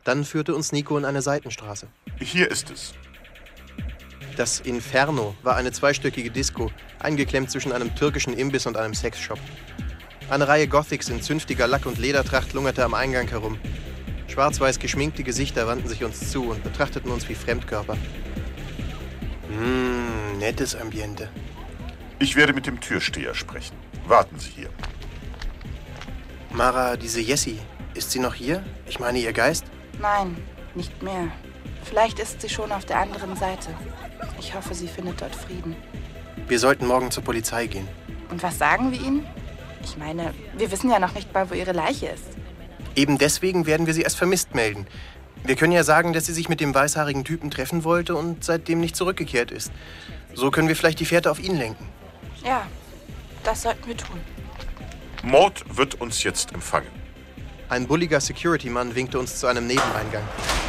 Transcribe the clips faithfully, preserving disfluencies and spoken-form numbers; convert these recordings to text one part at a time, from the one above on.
Dann führte uns Nico in eine Seitenstraße. Hier ist es. Das Inferno war eine zweistöckige Disco, eingeklemmt zwischen einem türkischen Imbiss und einem Sexshop. Eine Reihe Gothics in zünftiger Lack- und Ledertracht lungerte am Eingang herum. Schwarz-weiß geschminkte Gesichter wandten sich uns zu und betrachteten uns wie Fremdkörper. Mmh, nettes Ambiente. Ich werde mit dem Türsteher sprechen. Warten Sie hier. Mara, diese Jessie, ist sie noch hier? Ich meine, ihr Geist? Nein, nicht mehr. Vielleicht ist sie schon auf der anderen Seite. Ich hoffe, sie findet dort Frieden. Wir sollten morgen zur Polizei gehen. Und was sagen wir ihnen? Ich meine, wir wissen ja noch nicht mal, wo ihre Leiche ist. Eben deswegen werden wir sie als vermisst melden. Wir können ja sagen, dass sie sich mit dem weißhaarigen Typen treffen wollte und seitdem nicht zurückgekehrt ist. So können wir vielleicht die Fährte auf ihn lenken. Ja, das sollten wir tun. Mord wird uns jetzt empfangen. Ein bulliger Security-Mann winkte uns zu einem Nebeneingang.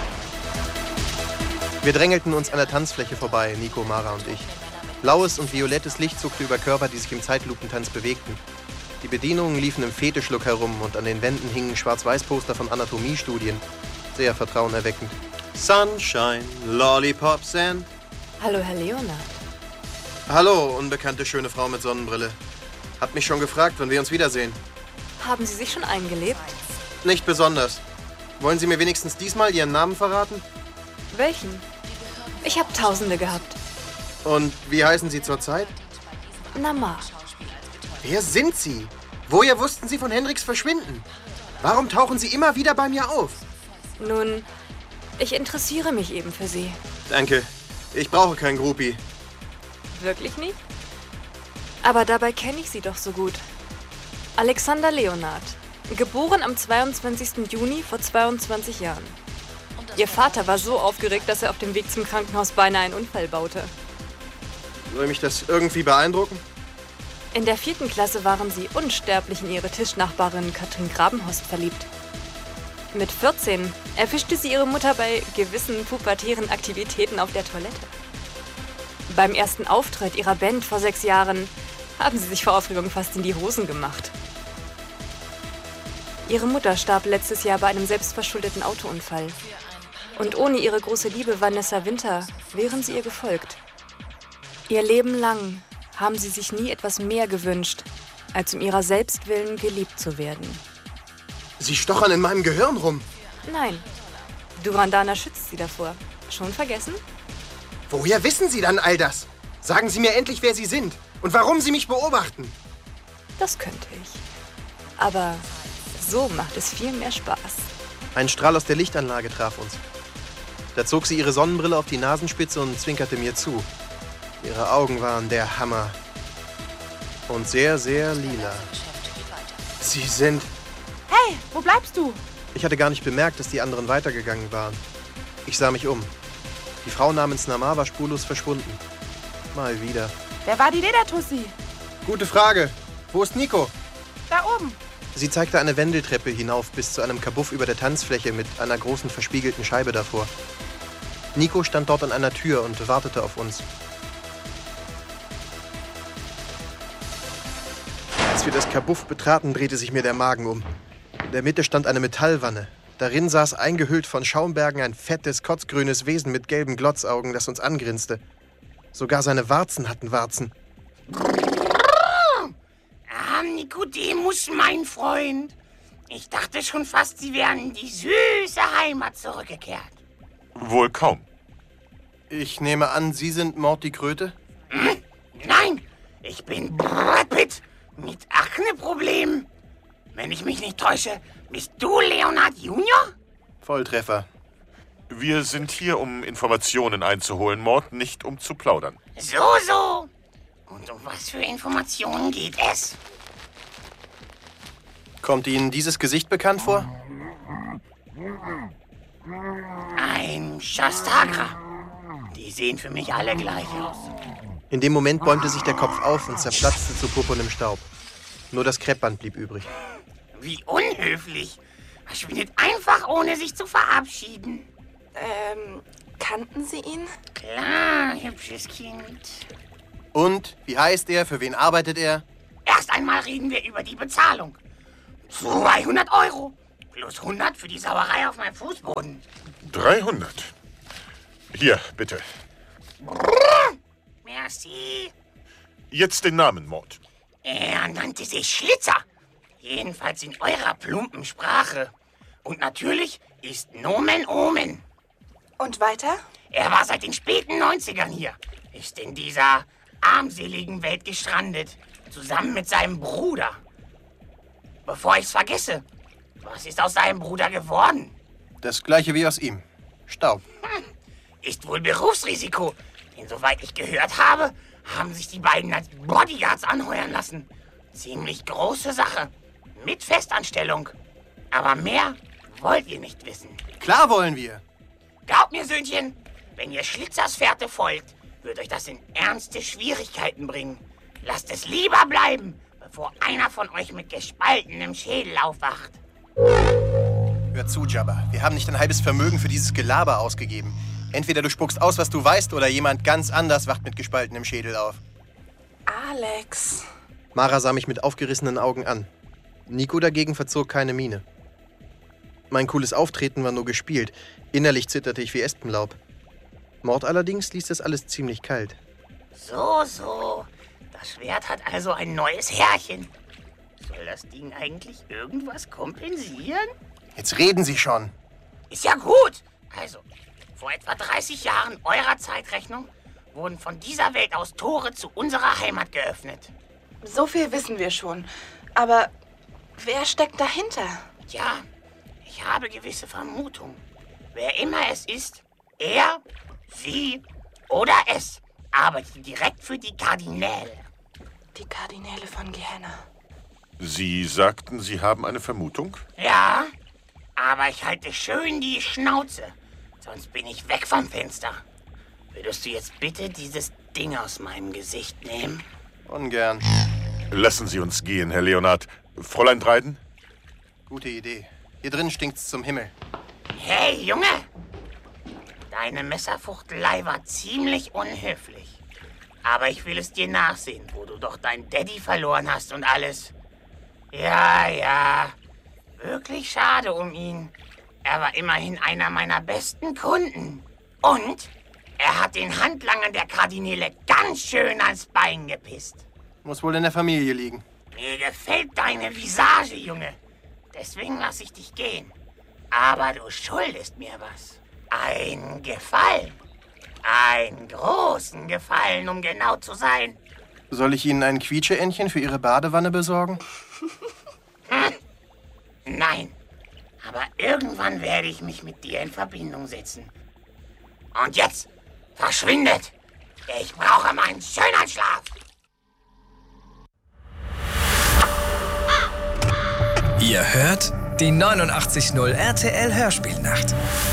Wir drängelten uns an der Tanzfläche vorbei, Nico, Mara und ich. Blaues und violettes Licht zuckte über Körper, die sich im Zeitlupentanz bewegten. Die Bedienungen liefen im Fetischlook herum und an den Wänden hingen Schwarz-Weiß-Poster von Anatomiestudien. Sehr vertrauenerweckend. Sunshine, Lollipops and... Hallo, Herr Leonard. Hallo, unbekannte schöne Frau mit Sonnenbrille. Hab mich schon gefragt, wann wir uns wiedersehen. Haben Sie sich schon eingelebt? Nicht besonders. Wollen Sie mir wenigstens diesmal Ihren Namen verraten? Welchen? Ich habe Tausende gehabt. Und wie heißen Sie zurzeit? Namar. Wer sind Sie? Woher wussten Sie von Hendriks Verschwinden? Warum tauchen Sie immer wieder bei mir auf? Nun, ich interessiere mich eben für Sie. Danke. Ich brauche keinen Groupie. Wirklich nicht? Aber dabei kenne ich Sie doch so gut. Alexander Leonard. Geboren am zweiundzwanzigsten Juni vor zweiundzwanzig Jahren. Ihr Vater war so aufgeregt, dass er auf dem Weg zum Krankenhaus beinahe einen Unfall baute. Soll mich das irgendwie beeindrucken? In der vierten Klasse waren sie unsterblich in ihre Tischnachbarin Katrin Grabenhorst verliebt. Mit vierzehn erwischte sie ihre Mutter bei gewissen pubertären Aktivitäten auf der Toilette. Beim ersten Auftritt ihrer Band vor sechs Jahren haben sie sich vor Aufregung fast in die Hosen gemacht. Ihre Mutter starb letztes Jahr bei einem selbstverschuldeten Autounfall. Und ohne ihre große Liebe Vanessa Winter wären sie ihr gefolgt. Ihr Leben lang haben sie sich nie etwas mehr gewünscht, als um ihrer selbst willen geliebt zu werden. Sie stochern in meinem Gehirn rum. Nein, Durandana schützt sie davor. Schon vergessen? Woher wissen Sie dann all das? Sagen Sie mir endlich, wer Sie sind und warum Sie mich beobachten. Das könnte ich. Aber so macht es viel mehr Spaß. Ein Strahl aus der Lichtanlage traf uns. Da zog sie ihre Sonnenbrille auf die Nasenspitze und zwinkerte mir zu. Ihre Augen waren der Hammer. Und sehr, sehr lila. Sie sind... Hey, wo bleibst du? Ich hatte gar nicht bemerkt, dass die anderen weitergegangen waren. Ich sah mich um. Die Frau namens Namar war spurlos verschwunden. Mal wieder. Wer war die Ledertussi? Gute Frage. Wo ist Nico? Da oben. Sie zeigte eine Wendeltreppe hinauf bis zu einem Kabuff über der Tanzfläche mit einer großen verspiegelten Scheibe davor. Nico stand dort an einer Tür und wartete auf uns. Als wir das Kabuff betraten, drehte sich mir der Magen um. In der Mitte stand eine Metallwanne. Darin saß eingehüllt von Schaumbergen ein fettes, kotzgrünes Wesen mit gelben Glotzaugen, das uns angrinste. Sogar seine Warzen hatten Warzen. Ah, Nikodemus, mein Freund. Ich dachte schon fast, Sie wären in die süße Heimat zurückgekehrt. Wohl kaum. Ich nehme an, Sie sind Morty Kröte? Hm? Nein, ich bin Brad Pitt mit Akneproblemen. Wenn ich mich nicht täusche, bist du Leonard Junior? Volltreffer. Wir sind hier, um Informationen einzuholen, Mord, nicht um zu plaudern. So, so. Und um was für Informationen geht es? Kommt Ihnen dieses Gesicht bekannt vor? Ein Shastagra. Die sehen für mich alle gleich aus. In dem Moment bäumte sich der Kopf auf und zerplatzte zu purpurnem Staub. Nur das Kreppband blieb übrig. Wie unhöflich. Verschwindet einfach, ohne sich zu verabschieden. Ähm, kannten Sie ihn? Klar, hübsches Kind. Und? Wie heißt er? Für wen arbeitet er? Erst einmal reden wir über die Bezahlung. zweihundert Euro Plus hundert für die Sauerei auf meinem Fußboden. dreihundert. Hier, bitte. Merci. Jetzt den Namen, Mord. Er nannte sich Schlitzer. Jedenfalls in eurer plumpen Sprache. Und natürlich ist Nomen Omen. Und weiter? Er war seit den späten neunzigern hier. Ist in dieser armseligen Welt gestrandet. Zusammen mit seinem Bruder. Bevor ich's vergesse, was ist aus seinem Bruder geworden? Das gleiche wie aus ihm. Staub. Hm, ist wohl Berufsrisiko. Denn soweit ich gehört habe, haben sich die beiden als Bodyguards anheuern lassen. Ziemlich große Sache. Mit Festanstellung. Aber mehr wollt ihr nicht wissen. Klar wollen wir. Glaubt mir, Söhnchen, wenn ihr Schlitzers Fährte folgt, wird euch das in ernste Schwierigkeiten bringen. Lasst es lieber bleiben, bevor einer von euch mit gespaltenem Schädel aufwacht. Hör zu, Jabba. Wir haben nicht ein halbes Vermögen für dieses Gelaber ausgegeben. Entweder du spuckst aus, was du weißt, oder jemand ganz anders wacht mit gespaltenem Schädel auf. Alex. Mara sah mich mit aufgerissenen Augen an. Nico dagegen verzog keine Miene. Mein cooles Auftreten war nur gespielt. Innerlich zitterte ich wie Espenlaub. Mord allerdings ließ das alles ziemlich kalt. So, so. Das Schwert hat also ein neues Härchen. Soll das Ding eigentlich irgendwas kompensieren? Jetzt reden Sie schon. Ist ja gut. Also, vor etwa dreißig Jahren eurer Zeitrechnung wurden von dieser Welt aus Tore zu unserer Heimat geöffnet. So viel wissen wir schon. Aber wer steckt dahinter? Tja, ich habe gewisse Vermutungen. Wer immer es ist, er, sie oder es arbeitet direkt für die Kardinäle. Die Kardinäle von Gehenna. Sie sagten, Sie haben eine Vermutung? Ja, aber ich halte schön die Schnauze. Sonst bin ich weg vom Fenster. Würdest du jetzt bitte dieses Ding aus meinem Gesicht nehmen? Ungern. Lassen Sie uns gehen, Herr Leonard. Fräulein Dryden? Gute Idee. Hier drin stinkt's zum Himmel. Hey, Junge! Deine Messerfuchtelei war ziemlich unhöflich. Aber ich will es dir nachsehen, wo du doch deinen Daddy verloren hast und alles. Ja, ja. Wirklich schade um ihn. Er war immerhin einer meiner besten Kunden. Und er hat den Handlangern der Kardinäle ganz schön ans Bein gepisst. Muss wohl in der Familie liegen. Mir gefällt deine Visage, Junge. Deswegen lasse ich dich gehen. Aber du schuldest mir was. Ein Gefallen. Einen großen Gefallen, um genau zu sein. Soll ich Ihnen ein Quietscheentchen für Ihre Badewanne besorgen? Hm. Nein. Aber irgendwann werde ich mich mit dir in Verbindung setzen. Und jetzt, verschwindet! Ich brauche meinen Schönheitsschlaf! Ihr hört die neunundachtzig Komma null R T L Hörspielnacht.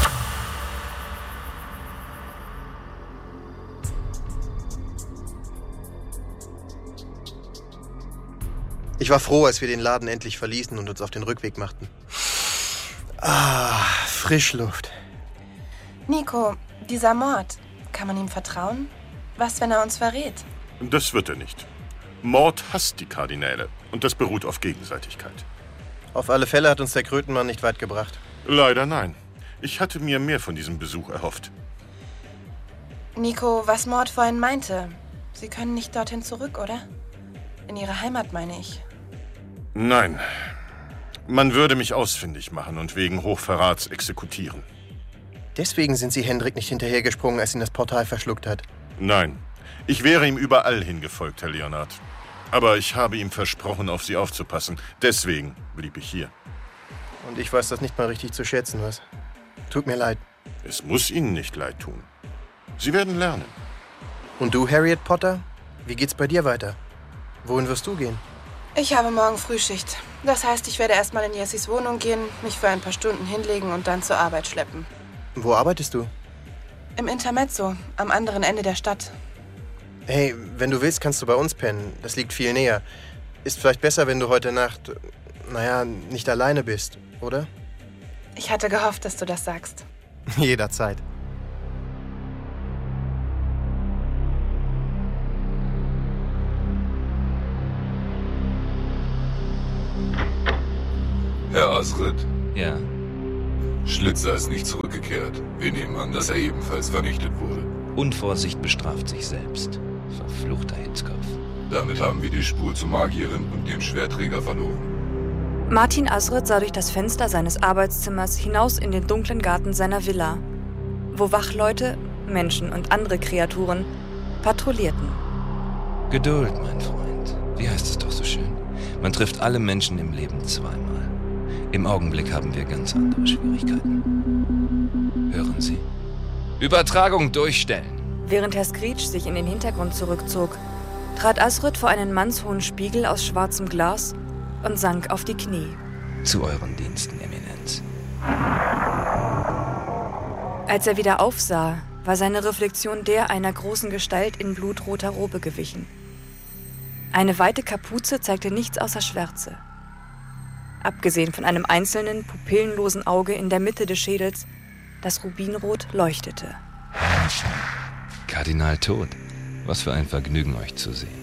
Ich war froh, als wir den Laden endlich verließen und uns auf den Rückweg machten. Ah, Frischluft. Nico, dieser Mord, kann man ihm vertrauen? Was, wenn er uns verrät? Das wird er nicht. Mord hasst die Kardinäle und das beruht auf Gegenseitigkeit. Auf alle Fälle hat uns der Krötenmann nicht weit gebracht. Leider nein. Ich hatte mir mehr von diesem Besuch erhofft. Nico, was Mord vorhin meinte, Sie können nicht dorthin zurück, oder? In Ihre Heimat, meine ich. Nein. Man würde mich ausfindig machen und wegen Hochverrats exekutieren. Deswegen sind Sie Hendrik nicht hinterhergesprungen, als ihn das Portal verschluckt hat. Nein. Ich wäre ihm überall hingefolgt, Herr Leonard. Aber ich habe ihm versprochen, auf Sie aufzupassen. Deswegen blieb ich hier. Und ich weiß das nicht mal richtig zu schätzen, was? Tut mir leid. Es muss Ihnen nicht leid tun. Sie werden lernen. Und du, Harriet Potter? Wie geht's bei dir weiter? Wohin wirst du gehen? Ich habe morgen Frühschicht. Das heißt, ich werde erstmal in Jessis Wohnung gehen, mich für ein paar Stunden hinlegen und dann zur Arbeit schleppen. Wo arbeitest du? Im Intermezzo, am anderen Ende der Stadt. Hey, wenn du willst, kannst du bei uns pennen. Das liegt viel näher. Ist vielleicht besser, wenn du heute Nacht, naja, nicht alleine bist, oder? Ich hatte gehofft, dass du das sagst. Jederzeit. Herr Asridt, Ja. Schlitzer ist nicht zurückgekehrt. Wir nehmen an, dass er ebenfalls vernichtet wurde. Unvorsicht bestraft sich selbst. Verfluchter Hitzkopf. Damit haben wir die Spur zur Magierin und dem Schwertträger verloren. Martin Asridt sah durch das Fenster seines Arbeitszimmers hinaus in den dunklen Garten seiner Villa, wo Wachleute, Menschen und andere Kreaturen patrouillierten. Geduld, mein Freund. Wie heißt es doch so schön? Man trifft alle Menschen im Leben zweimal. Im Augenblick haben wir ganz andere Schwierigkeiten. Hören Sie? Übertragung durchstellen. Während Herr Screech sich in den Hintergrund zurückzog, trat Asridt vor einen mannshohen Spiegel aus schwarzem Glas und sank auf die Knie. Zu euren Diensten, Eminenz. Als er wieder aufsah, war seine Reflexion der einer großen Gestalt in blutroter Robe gewichen. Eine weite Kapuze zeigte nichts außer Schwärze. Abgesehen von einem einzelnen, pupillenlosen Auge in der Mitte des Schädels, das rubinrot leuchtete. Kardinal Tod. Was für ein Vergnügen, euch zu sehen.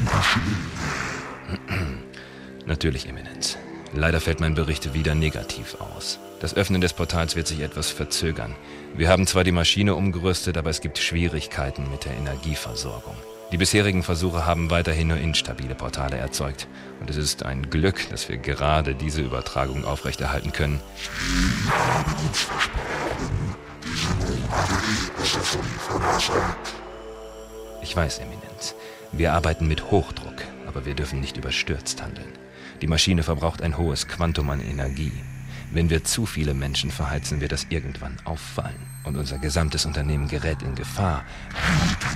Natürlich, Eminenz. Leider fällt mein Bericht wieder negativ aus. Das Öffnen des Portals wird sich etwas verzögern. Wir haben zwar die Maschine umgerüstet, aber es gibt Schwierigkeiten mit der Energieversorgung. Die bisherigen Versuche haben weiterhin nur instabile Portale erzeugt. Und es ist ein Glück, dass wir gerade diese Übertragung aufrechterhalten können. Ich weiß, Eminenz. Wir arbeiten mit Hochdruck, aber wir dürfen nicht überstürzt handeln. Die Maschine verbraucht ein hohes Quantum an Energie. Wenn wir zu viele Menschen verheizen, wird das irgendwann auffallen. Und unser gesamtes Unternehmen gerät in Gefahr.